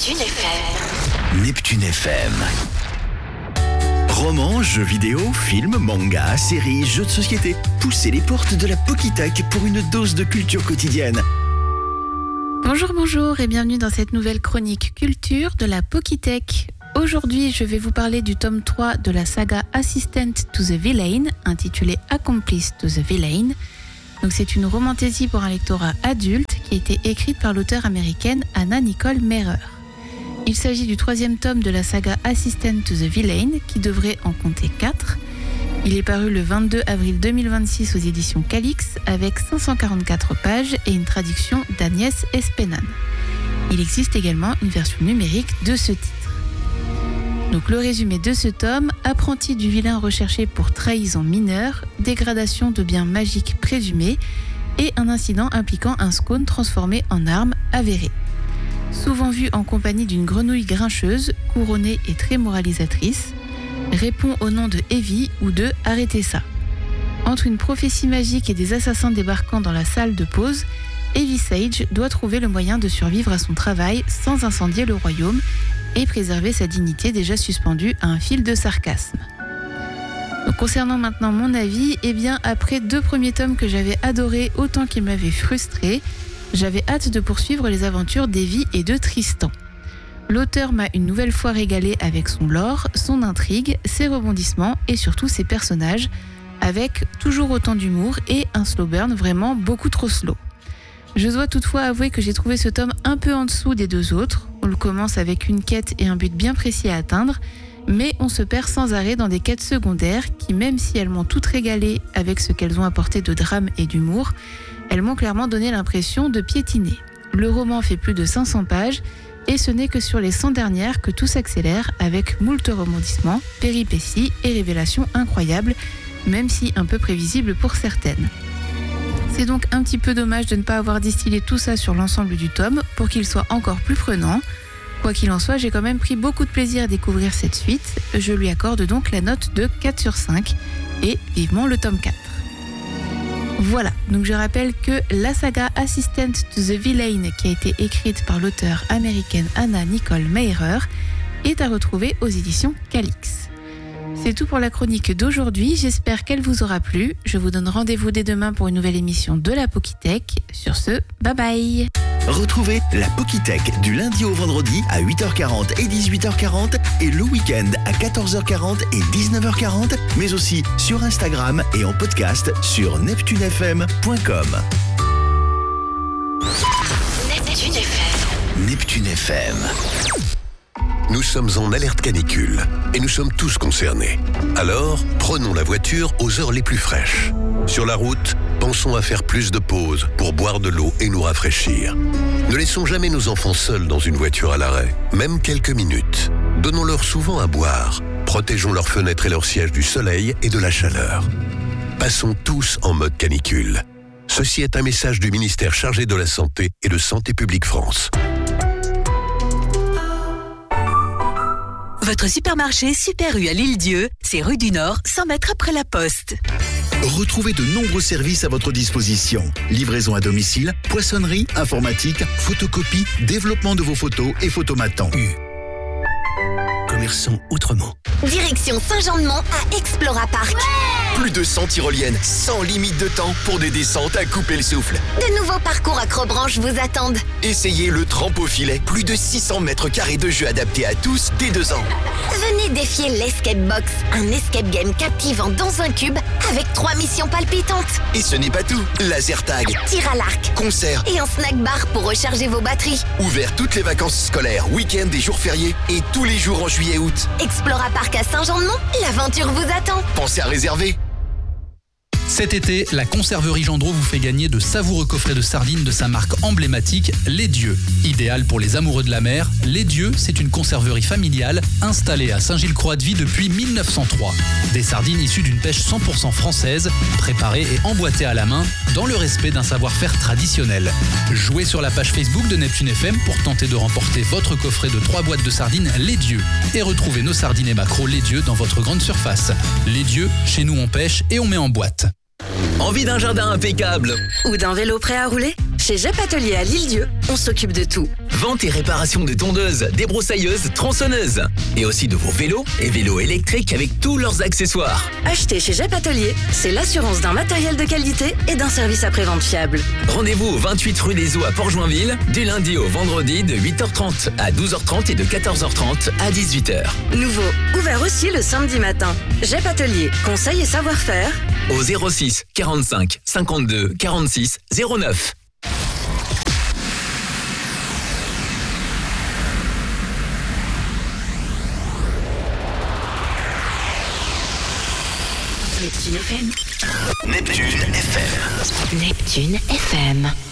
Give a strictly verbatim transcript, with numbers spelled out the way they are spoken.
Neptune F M. Neptune F M. Romans, jeux vidéo, films, mangas, séries, jeux de société. Poussez les portes de la Pokitech pour une dose de culture quotidienne. Bonjour, bonjour et bienvenue dans cette nouvelle chronique culture de la Pokitech. Aujourd'hui, je vais vous parler du tome trois de la saga Assistant to the Villain, intitulée Accomplice to the Villain. Donc, c'est une romantaisie pour un lectorat adulte qui a été écrite par l'auteure américaine Anna Nicole Mehrer. Il s'agit du troisième tome de la saga Assistant to the Villain, qui devrait en compter quatre. Il est paru le vingt-deux avril deux mille vingt-six aux éditions Calix avec cinq cent quarante-quatre pages et une traduction d'Agnès Espenan. Il existe également une version numérique de ce titre. Donc le résumé de ce tome: apprenti du vilain recherché pour trahison mineure, dégradation de biens magiques présumés et un incident impliquant un Scone transformé en arme avérée. Souvent vu en compagnie d'une grenouille grincheuse, couronnée et très moralisatrice, répond au nom de Evie ou de Arrêtez ça. Entre une prophétie magique et des assassins débarquant dans la salle de pause, Evie Sage doit trouver le moyen de survivre à son travail sans incendier le royaume et préserver sa dignité déjà suspendue à un fil de sarcasme. Donc, concernant maintenant mon avis, eh bien après deux premiers tomes que j'avais adorés autant qu'ils m'avaient frustré, j'avais hâte de poursuivre les aventures d'Evie et de Tristan. L'auteur m'a une nouvelle fois régalé avec son lore, son intrigue, ses rebondissements et surtout ses personnages, avec toujours autant d'humour et un slow burn vraiment beaucoup trop slow. Je dois toutefois avouer que j'ai trouvé ce tome un peu en dessous des deux autres. On le commence avec une quête et un but bien précis à atteindre, mais on se perd sans arrêt dans des quêtes secondaires qui, même si elles m'ont toutes régalé avec ce qu'elles ont apporté de drame et d'humour, elles m'ont clairement donné l'impression de piétiner. Le roman fait plus de cinq cents pages et ce n'est que sur les cent dernières que tout s'accélère avec moult rebondissements, péripéties et révélations incroyables, même si un peu prévisibles pour certaines. C'est donc un petit peu dommage de ne pas avoir distillé tout ça sur l'ensemble du tome pour qu'il soit encore plus prenant. Quoi qu'il en soit, j'ai quand même pris beaucoup de plaisir à découvrir cette suite. Je lui accorde donc la note de quatre sur cinq et vivement le tome quatre. Voilà, donc je rappelle que la saga Assistant to the Villain, qui a été écrite par l'auteure américaine Anna Nicole Mehrer, est à retrouver aux éditions Calix. C'est tout pour la chronique d'aujourd'hui, j'espère qu'elle vous aura plu. Je vous donne rendez-vous dès demain pour une nouvelle émission de la Pokitech. Sur ce, bye bye. Retrouvez la Pokitech du lundi au vendredi à huit heures quarante et dix-huit heures quarante et le week-end à quatorze heures quarante et dix-neuf heures quarante, mais aussi sur Instagram et en podcast sur neptune f m point com. Neptune F M. Neptune F M. Nous sommes en alerte canicule et nous sommes tous concernés. Alors, prenons la voiture aux heures les plus fraîches. Sur la route, pensons à faire plus de pauses pour boire de l'eau et nous rafraîchir. Ne laissons jamais nos enfants seuls dans une voiture à l'arrêt, même quelques minutes. Donnons-leur souvent à boire. Protégeons leurs fenêtres et leurs sièges du soleil et de la chaleur. Passons tous en mode canicule. Ceci est un message du ministère chargé de la Santé et de Santé publique France. Votre supermarché Super U à l'Île-Dieu, c'est rue du Nord, cent mètres après la Poste. Retrouvez de nombreux services à votre disposition. Livraison à domicile, poissonnerie, informatique, photocopie, développement de vos photos et photomatants. U. Commerçant autrement. Direction Saint-Jean-de-Mont à Explora Park. Plus de cent tyroliennes, sans limite de temps pour des descentes à couper le souffle. De nouveaux parcours acrobranche vous attendent. Essayez le trampofilet, plus de six cents mètres carrés de jeux adaptés à tous dès deux ans. Venez défier l'Escape Box, un escape game captivant dans un cube avec trois missions palpitantes. Et ce n'est pas tout, laser tag, Tir à l'arc, concert et un snack bar pour recharger vos batteries. Ouvert toutes les vacances scolaires, week-ends et jours fériés et tous les jours en juillet et août. Explora Park à Saint-Jean-de-Mont, l'aventure vous attend. Pensez à réserver. Cet été, la conserverie Gendreau vous fait gagner de savoureux coffrets de sardines de sa marque emblématique, Les Dieux. Idéal pour les amoureux de la mer, Les Dieux, c'est une conserverie familiale installée à Saint-Gilles-Croix-de-Vie depuis mille neuf cent trois. Des sardines issues d'une pêche cent pour cent française, préparées et emboîtées à la main, dans le respect d'un savoir-faire traditionnel. Jouez sur la page Facebook de Neptune F M pour tenter de remporter votre coffret de trois boîtes de sardines Les Dieux. Et retrouvez nos sardines et maquereaux Les Dieux dans votre grande surface. Les Dieux, chez nous on pêche et on met en boîte. Envie d'un jardin impeccable Ou d'un vélo prêt à rouler? Chez J E P Atelier à l'Île-Dieu, on s'occupe de tout. Vente et réparation de tondeuses, débroussailleuses, tronçonneuses. Et aussi de vos vélos et vélos électriques avec tous leurs accessoires. Acheter chez J E P Atelier, c'est l'assurance d'un matériel de qualité et d'un service après-vente fiable. Rendez-vous au vingt-huit rue des Eaux à Port-Joinville, du lundi au vendredi de huit heures trente à douze heures trente et de quatorze heures trente à dix-huit heures. Nouveau, ouvert aussi le samedi matin. J E P Atelier, conseil et savoir-faire. Au zéro six quarante-cinq cinquante-deux quarante-six zéro neuf. Neptune F M. Neptune F M. Neptune F M.